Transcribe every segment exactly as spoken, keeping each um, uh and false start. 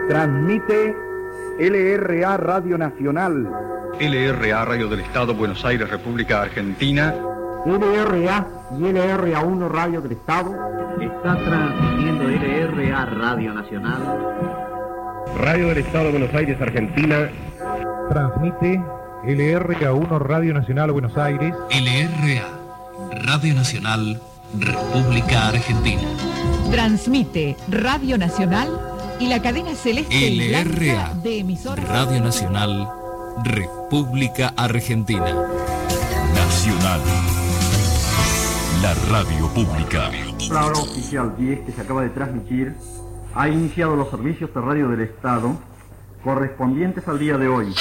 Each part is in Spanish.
Transmite L R A Radio Nacional. L R A Radio del Estado, Buenos Aires, República Argentina. L R A y L R A uno Radio del Estado. Está transmitiendo L R A Radio Nacional. Radio del Estado, Buenos Aires, Argentina. Transmite L R A uno Radio Nacional, Buenos Aires. L R A Radio Nacional, República Argentina. Transmite Radio Nacional y la cadena celeste L R A de emisoras Radio Nacional, República Argentina. Nacional, la radio pública. La hora oficial diez que se acaba de transmitir ha iniciado los servicios de radio del Estado correspondientes al día de hoy.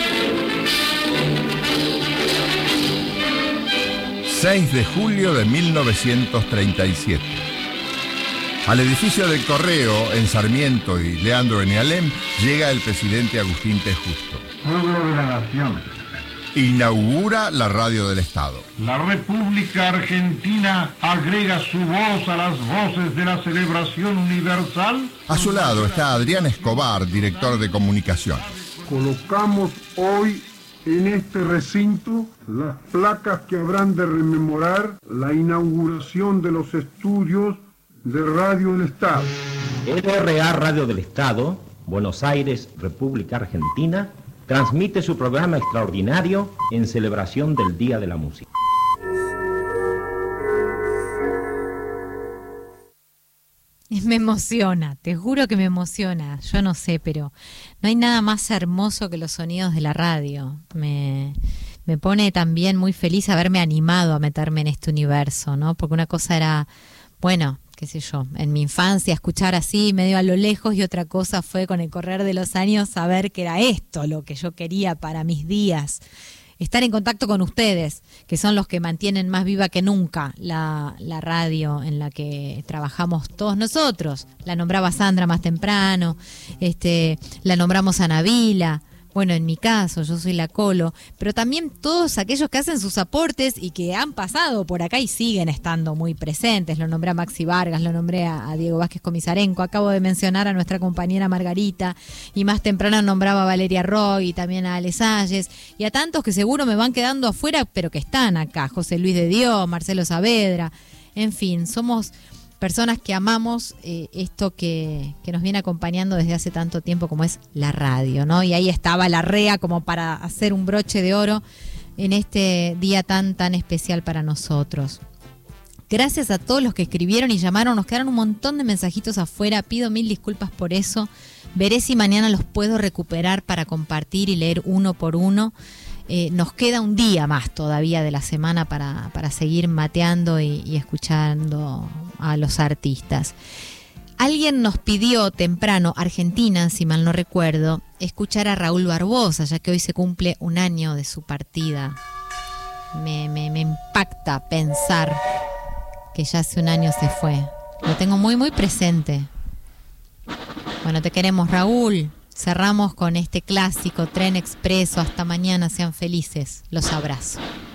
seis de julio de mil novecientos treinta y siete. Al edificio del Correo, en Sarmiento y Leandro en Alem, llega el presidente Agustín T. Justo. Pueblo de la Nación. Inaugura la radio del Estado. La República Argentina agrega su voz a las voces de la celebración universal. A su lado está Adrián Escobar, director de comunicaciones. Colocamos hoy en este recinto las placas que habrán de rememorar la inauguración de los estudios de Radio del Estado. L R A Radio del Estado, Buenos Aires, República Argentina, transmite su programa extraordinario en celebración del Día de la Música. Me emociona, te juro que me emociona. Yo no sé, pero no hay nada más hermoso que los sonidos de la radio. Me, me pone también muy feliz haberme animado a meterme en este universo, ¿no? Porque una cosa era, bueno, qué sé yo, en mi infancia escuchar así medio a lo lejos, y otra cosa fue con el correr de los años saber que era esto lo que yo quería para mis días. Estar en contacto con ustedes, que son los que mantienen más viva que nunca la, la radio en la que trabajamos todos nosotros. La nombraba Sandra más temprano, este, la nombramos a Nabila. Bueno, en mi caso, yo soy la Colo, pero también todos aquellos que hacen sus aportes y que han pasado por acá y siguen estando muy presentes. Lo nombré a Maxi Vargas, lo nombré a, a Diego Vázquez Comisarenco, acabo de mencionar a nuestra compañera Margarita, y más temprano nombraba a Valeria Roy y también a Ale Salles, y a tantos que seguro me van quedando afuera, pero que están acá, José Luis de Dios, Marcelo Saavedra, en fin, somos personas que amamos eh, esto que, que nos viene acompañando desde hace tanto tiempo como es la radio, ¿no? Y ahí estaba la R E A como para hacer un broche de oro en este día tan, tan especial para nosotros. Gracias a todos los que escribieron y llamaron, nos quedaron un montón de mensajitos afuera, pido mil disculpas por eso. Veré si mañana los puedo recuperar para compartir y leer uno por uno. Eh, nos queda un día más todavía de la semana para, para seguir mateando y, y escuchando a los artistas. Alguien nos pidió temprano, Argentina, si mal no recuerdo, escuchar a Raúl Barbosa, ya que hoy se cumple un año de su partida. Me, me, me impacta pensar que ya hace un año se fue. Lo tengo muy, muy presente. Bueno, te queremos, Raúl. Cerramos con este clásico, Tren Expreso. Hasta mañana, sean felices. Los abrazo.